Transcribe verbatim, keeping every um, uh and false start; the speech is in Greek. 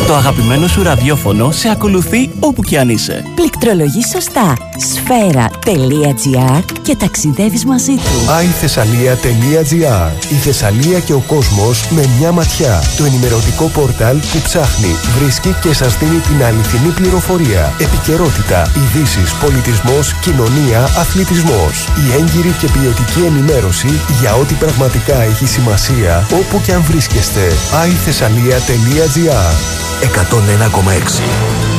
Το αγαπημένο σου ραδιόφωνο σε ακολουθεί όπου κι αν είσαι. Πληκτρολογείς σωστά σφαίρα.gr και ταξιδεύεις μαζί του. iThessalia.gr. Η Θεσσαλία και ο κόσμος με μια ματιά. Το ενημερωτικό πόρταλ που ψάχνει, βρίσκει και σας δίνει την αληθινή πληροφορία. Επικαιρότητα, ειδήσεις, πολιτισμός, κοινωνία, αθλητισμός. Η έγκυρη και ποιοτική ενημέρωση για ό,τι πραγματικά έχει σημασία όπου κι αν βρίσκεστε. iThessalia.gr. εκατόν ένα κόμμα έξι